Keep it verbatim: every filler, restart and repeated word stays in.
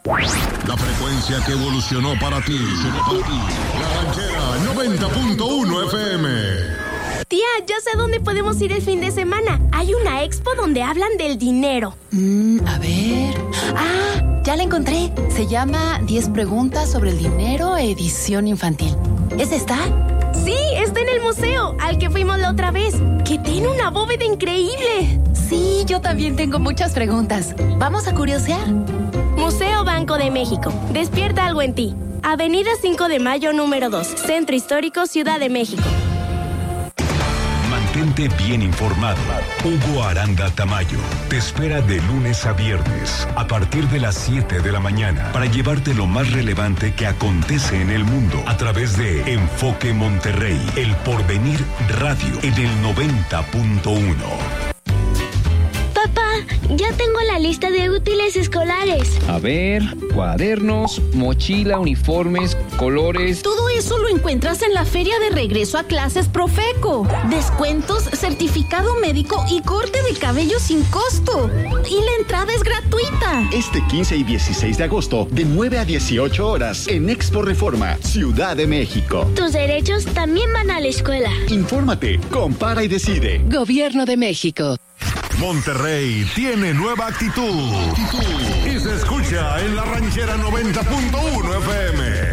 La frecuencia que evolucionó para ti. La Ranchera noventa punto uno F M. Tía, ya sé dónde podemos ir el fin de semana. Hay una expo donde hablan del dinero. Mm, a ver... ¡Ah! Ya la encontré. Se llama diez preguntas sobre el dinero, edición infantil. ¿Es esta? Sí, está en el museo, al que fuimos la otra vez, que tiene una bóveda increíble. Sí, yo también tengo muchas preguntas. ¿Vamos a curiosear? Museo Banco de México. Despierta algo en ti. Avenida cinco de Mayo, número dos. Centro Histórico, Ciudad de México. Mantente bien informado. Hugo Aranda Tamayo te espera de lunes a viernes a partir de las siete de la mañana para llevarte lo más relevante que acontece en el mundo a través de Enfoque Monterrey, El Porvenir Radio en el noventa punto uno. Papá, ya tengo la lista de útiles escolares. A ver, cuadernos, mochila, uniformes, colores. Todo eso lo encuentras en la feria de regreso a clases Profeco. Descuentos, certificado médico y corte de cabello sin costo. Y la entrada es gratuita. Este quince y dieciséis de agosto, de nueve a dieciocho horas, en Expo Reforma, Ciudad de México. Tus derechos también van a la escuela. Infórmate, compara y decide. Gobierno de México. Monterrey tiene nueva actitud y se escucha en la Ranchera noventa punto uno F M.